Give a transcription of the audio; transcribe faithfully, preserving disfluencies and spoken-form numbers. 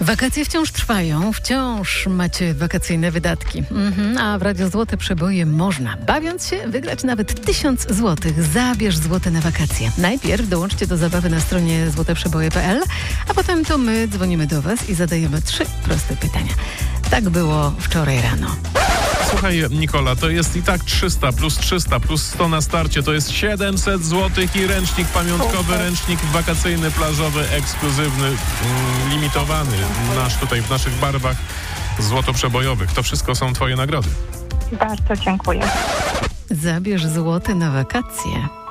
Wakacje wciąż trwają, wciąż macie wakacyjne wydatki. Mhm, a w Radio Złote Przeboje można, bawiąc się, wygrać nawet tysiąc złotych. Zabierz złote na wakacje. Najpierw dołączcie do zabawy na stronie złote przeboje kropka p l, a potem to my dzwonimy do Was i zadajemy trzy proste pytania. Tak było wczoraj rano. Słuchaj, Nikola, to jest i tak trzysta plus trzysta plus sto na starcie, to jest siedemset złotych i ręcznik pamiątkowy, ręcznik wakacyjny, plażowy, ekskluzywny, mm, limitowany, nasz tutaj w naszych barwach złotoprzebojowych. To wszystko są twoje nagrody. Bardzo dziękuję. Zabierz złote na wakacje.